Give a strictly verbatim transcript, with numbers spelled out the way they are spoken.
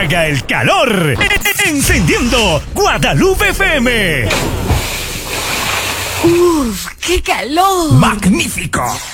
apaga el calor. Encendiendo Guadalupe F M. ¡Uf! ¡Qué calor! ¡Magnífico!